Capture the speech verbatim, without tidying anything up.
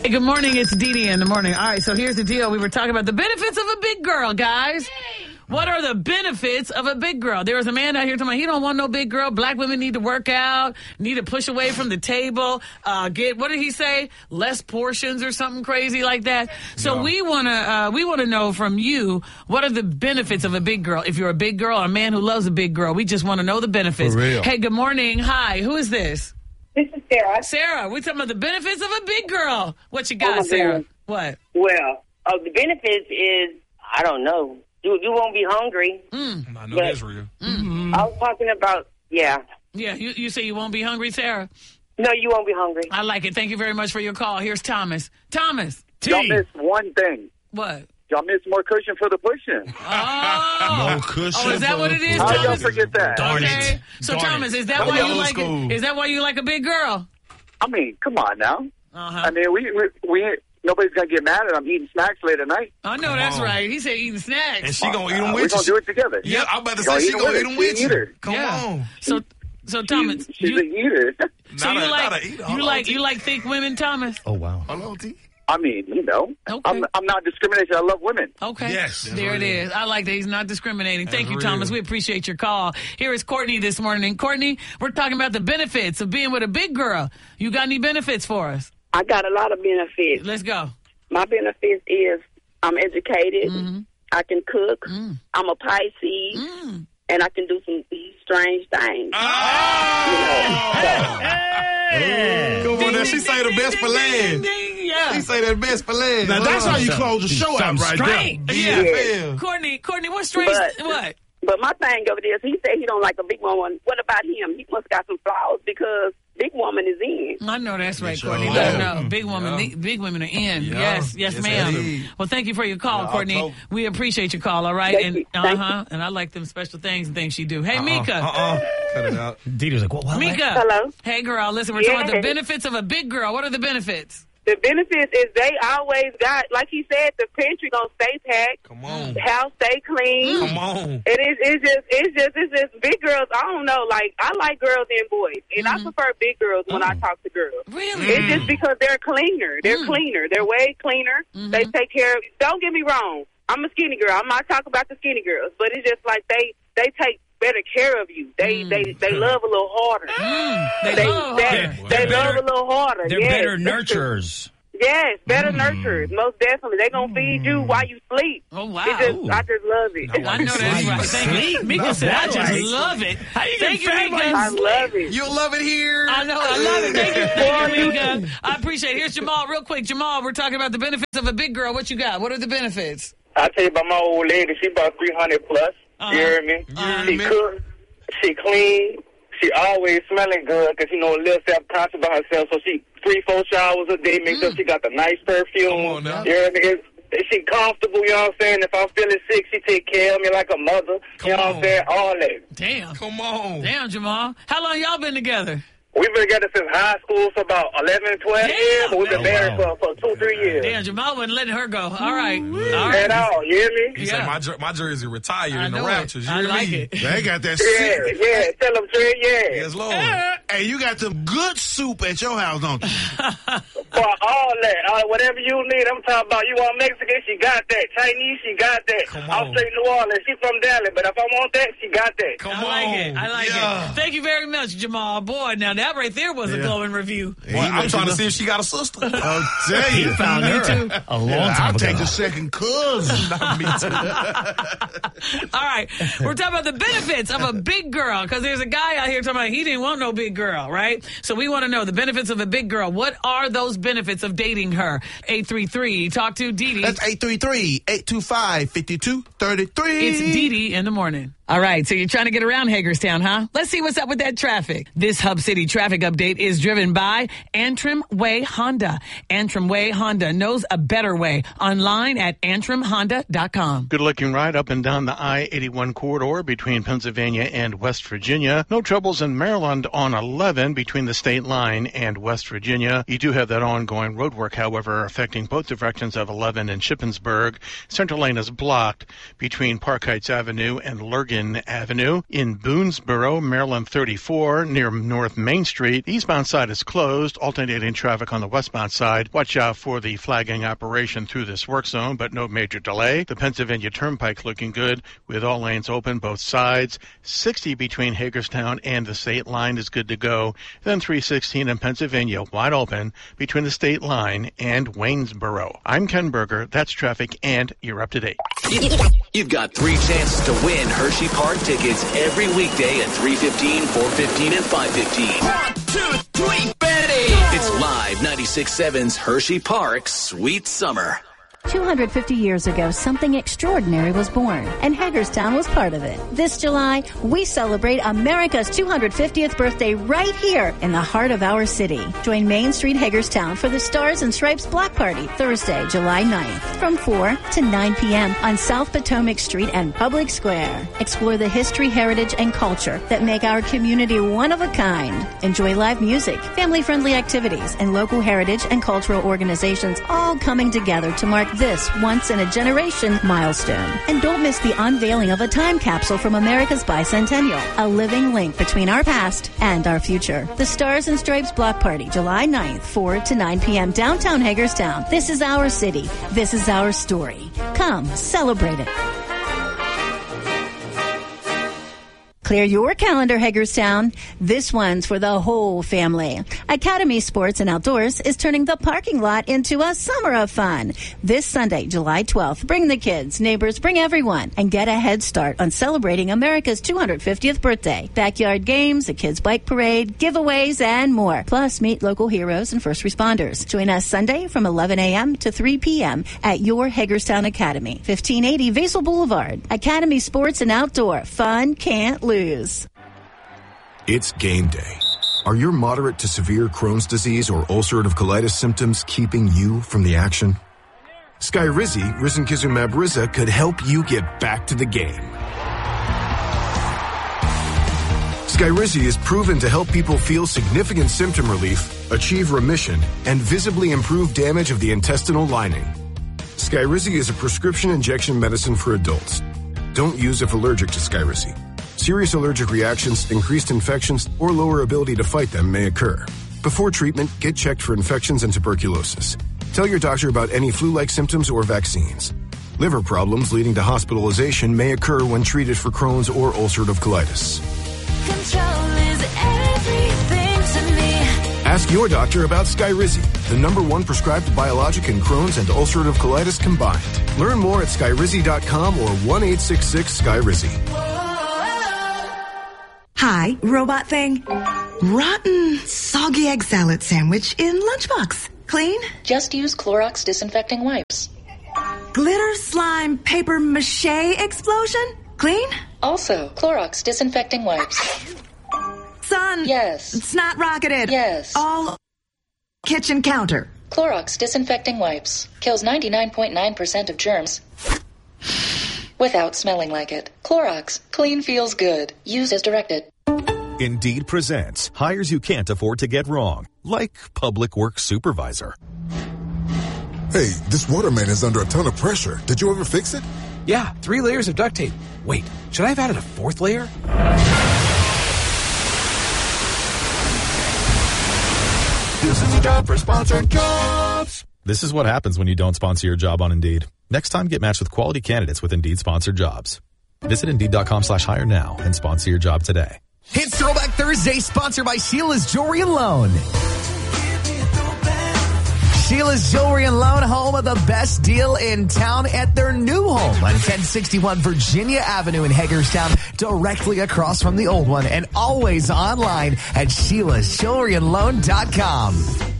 Hey, good morning. It's Dee Dee in the morning. All right, so here's the deal. We were talking about the benefits of a big girl, guys. What are the benefits of a big girl? There was a man out here talking about he don't want no big girl. Black women need to work out, need to push away from the table, uh, get, what did he say? Less portions or something crazy like that. So No. we want to, uh, we want to know from you, what are the benefits of a big girl? If you're a big girl or a man who loves a big girl, we just want to know the benefits. For real. Hey, good morning. Hi, who is this? This is Sarah. Sarah, we're talking about the benefits of a big girl. What you got, Oh, my Sarah? goodness. What? Well, uh, the benefits is, I don't know, you you won't be hungry. Mm. I know But- that's real. Mm-hmm. I was talking about, yeah. Yeah, you, you say you won't be hungry, Sarah? No, you won't be hungry. I like it. Thank you very much for your call. Here's Thomas. Thomas. Y'all T. missed one thing. What? Y'all missed more cushion for the pushing. Oh. No cushion Oh, is that for what the it is, How Thomas? y'all forget that? Darn Okay. it. So, Darn Thomas, it. is that That why was you old like school. it? Is that why you like a big girl? I mean, come on now. Uh-huh. I mean, we we, we nobody's gonna get mad at I'm eating snacks late at night. I know Come that's on. right. He said eating snacks. And she gonna eat them Uh, with we're gonna you. do it together. Yeah, I'm about to Gonna say she eat 'em gonna with eat her. them with She a you. eater. Come Yeah. on. So, so Thomas, She's you, an eater. so Not you a- like not a eater. you Hold on, like T. you like thick women, Thomas? Oh, wow. Hello, T. I mean, you know, Okay. I'm I'm not discriminating. I love women. Okay. Yes, that's There it real. is. I like that he's not discriminating. Thank That's you, Thomas. real. We appreciate your call. Here is Courtney this morning. Courtney, we're talking about the benefits of being with a big girl. You got any benefits for us? I got a lot of benefits. Let's go. My benefits is I'm educated. Mm-hmm. I can cook. Mm. I'm a Pisces. Mm. And I can do some strange things. Come on, now she say the best for last. Yeah. She say that best for last. Now, that's how you Huh. close the show out right Straight. there. Yeah. Yeah. Courtney, Courtney, what's strange? But- What? But my thing of it is, he said he don't like a big woman. What about him? He must got some flaws because big woman is in. I know that's right, sure Courtney. are. Let her know. Big woman, Yeah. big women are in. Yeah. Yes, yes, Yes, ma'am. indeed. Well, thank you for your call, Yeah, Courtney. October. We appreciate your call. All right, Thank and you. uh Thank huh, and I like them special things and things she do. Hey, Uh-uh. Mika. Uh-uh. Cut it out. Didi was like, what, what? Mika. Hello? Hey, girl. Listen, we're talking about the Yes. benefits of a big girl. What are the benefits? The benefits is they always got, like he said, the pantry gonna stay packed. Come on. The house stay clean. Come on. It is. It's just. It's just. It's just big girls. I don't know. Like I like girls and boys, and I prefer big girls when I talk to girls. Really? It's just because they're cleaner. They're Mm. cleaner. They're way cleaner. They take care of. Don't get me wrong. I'm a skinny girl. I'm not talking about the skinny girls, but it's just like they they take better care of you. They they they love a little harder. Mm, they, They love they, her. they They're love better- a little harder. They're yes. better nurturers. Yes, better nurturers, most definitely. They're going to feed you while you sleep. Oh, wow. It just, I just love it. I know that's Why you right. Thank you. sleep? Mika Love said, I that just right. love it. How you Thank get you, fat while Mika. you I love it. You'll love it here. I know. I love it. Thank you, thank you, Mika. I appreciate it. Here's Jamal. Real quick, Jamal, we're talking about the benefits of a big girl. What you got? What are the benefits? I tell you about my old lady. She about three hundred plus. Uh-huh. You hear me? Uh-huh. She cook. She clean. She always smelling good because, you know, a little self-conscious about herself. So she three, four showers a day. Make sure she got the nice perfume. Come on now. You hear me? It's, she comfortable, you know what I'm saying? If I'm feeling sick, she take care of me like a mother. Come you know what on. I'm saying? All that. Damn. Come on. Damn, Jamal. How long y'all been together? We've been together since high school for about eleven, twelve Damn. years. But we've been Oh, married wow. for, for two, three years. Damn, Jamal wasn't letting her go. All right. All right. At all, you hear me? He Yeah. said my, jer- my jersey retired I in the know Raptors. it. You I hear like me? it. They got that Yeah, soup. yeah. Tell them, Trey, yeah. Yes, Lord. Hey, you got some good soup at your house, don't you? For all that, uh, whatever you need, I'm talking about. You want Mexican, she got that. Chinese, she got that. Come I'm on. straight New Orleans, she from Dallas, but if I want that, she got that. Come I on. like it. I like Yeah. it. Thank you very much, Jamal. Boy, now that right there was a Yeah. glowing review. Boy, I'm trying to see if she got a sister. I'll tell you. He found her too. A long Yeah, time I'll ago. take the second cousin. Me too. All right. We're talking about the benefits of a big girl because there's a guy out here talking about he didn't want no big girl, right? So we want to know the benefits of a big girl. What are those benefits of dating her? eight three three, talk to Dee Dee. That's eight three three, eight two five, five two three three. It's Dee Dee in the morning. All right, so you're trying to get around Hagerstown, huh? Let's see what's up with that traffic. This Hub City traffic update is driven by Antrim Way Honda. Antrim Way Honda knows a better way. Online at antrim honda dot com. Good looking ride up and down the I eighty-one corridor between Pennsylvania and West Virginia. No troubles in Maryland on eleven between the state line and West Virginia. You do have that ongoing road work, however, affecting both directions of eleven and Shippensburg. Central lane is blocked between Park Heights Avenue and Lurgan Morgan Avenue. In Boonesboro, Maryland thirty-four, near North Main Street, eastbound side is closed, alternating traffic on the westbound side. Watch out for the flagging operation through this work zone, but no major delay. The Pennsylvania Turnpike looking good, with all lanes open, both sides. sixty between Hagerstown and the state line is good to go. Then three sixteen in Pennsylvania, wide open, between the state line and Waynesboro. I'm Ken Berger. That's traffic, and you're up to date. You've got three chances to win Hershey Park tickets every weekday at three fifteen, four fifteen, and five fifteen. One, two, three, Betty! It's live ninety-six point seven's Hershey Park Sweet Summer. two hundred fifty years ago, something extraordinary was born, and Hagerstown was part of it. This July, we celebrate America's two hundred fiftieth birthday right here in the heart of our city. Join Main Street Hagerstown for the Stars and Stripes Block Party, Thursday, July ninth, from four to nine p.m. on South Potomac Street and Public Square. Explore the history, heritage, and culture that make our community one of a kind. Enjoy live music, family-friendly activities, and local heritage and cultural organizations all coming together to mark this once-in-a-generation milestone. And don't miss the unveiling of a time capsule from America's bicentennial, a living link between our past and our future. The Stars and Stripes Block Party, July ninth, four to nine p.m. downtown Hagerstown. This is our city. This is our story. Come, celebrate it. Clear your calendar, Hagerstown. This one's for the whole family. Academy Sports and Outdoors is turning the parking lot into a summer of fun. This Sunday, July twelfth, bring the kids, neighbors, bring everyone, and get a head start on celebrating America's two hundred fiftieth birthday. Backyard games, a kids' bike parade, giveaways, and more. Plus, meet local heroes and first responders. Join us Sunday from eleven a.m. to three p.m. at your Hagerstown Academy, fifteen eighty Vasel Boulevard. Academy Sports and Outdoor. Fun can't lose. It's game day. Are your moderate to severe Crohn's disease or ulcerative colitis symptoms keeping you from the action? Skyrizi, risankizumab Riza, could help you get back to the game. Skyrizi is proven to help people feel significant symptom relief, achieve remission, and visibly improve damage of the intestinal lining. Skyrizi is a prescription injection medicine for adults. Don't use if allergic to Skyrizi. Serious allergic reactions, increased infections, or lower ability to fight them may occur. Before treatment, get checked for infections and tuberculosis. Tell your doctor about any flu-like symptoms or vaccines. Liver problems leading to hospitalization may occur when treated for Crohn's or ulcerative colitis. Control is everything to me. Ask your doctor about Skyrizi, the number one prescribed biologic in Crohn's and ulcerative colitis combined. Learn more at skyrizi dot com or one eight six six Skyrizi. Hi, robot thing. Rotten, soggy egg salad sandwich in lunchbox. Clean? Just use Clorox disinfecting wipes. Glitter slime paper mache explosion? Clean? Also, Clorox disinfecting wipes. Son. Yes. It's not rocketed. Yes. All kitchen counter. Clorox disinfecting wipes. Kills ninety-nine point nine percent of germs without smelling like it. Clorox. Clean feels good. Use as directed. Indeed presents hires you can't afford to get wrong, like public works supervisor. Hey, this water main is under a ton of pressure. Did you ever fix it? Yeah, three layers of duct tape. Wait, should I have added a fourth layer? This is a job for sponsored jobs. This is what happens when you don't sponsor your job on Indeed. Next time, get matched with quality candidates with Indeed sponsored jobs. Visit Indeed.com slash hire now and sponsor your job today. It's Throwback Thursday, sponsored by Sheila's Jewelry and Loan. Sheila's Jewelry and Loan, home of the best deal in town at their new home on ten sixty-one Virginia Avenue in Hagerstown, directly across from the old one, and always online at Sheila's Jewelry and Loan dot com.